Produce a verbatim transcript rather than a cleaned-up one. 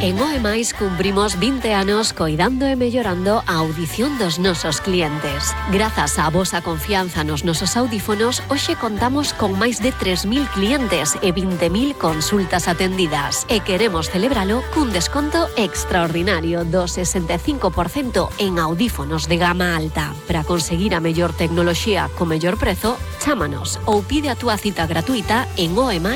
En O E Mais cumprimos vinte anos coidando e mellorando a audición dos nosos clientes. Grazas á vosa confianza nos nosos audífonos, hoxe contamos con máis de tres mil clientes e vinte mil consultas atendidas. E queremos celebralo cun desconto extraordinario do sesenta e cinco por cento en audífonos de gama alta. Para conseguir a mellor tecnoloxía co mellor prezo, chámanos ou pide a túa cita gratuita en o e mais